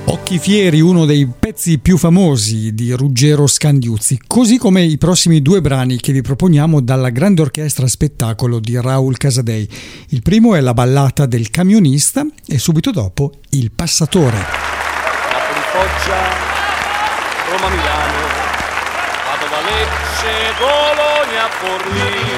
Occhi Fieri, uno dei pezzi più famosi di Ruggero Scandiuzzi, così come i prossimi due brani che vi proponiamo dalla grande orchestra spettacolo di Raul Casadei. Il primo è La ballata del camionista e subito dopo Il passatore. Napoli-Foggia, Roma-Milano, Padova-Lecce, Bologna-Forlì,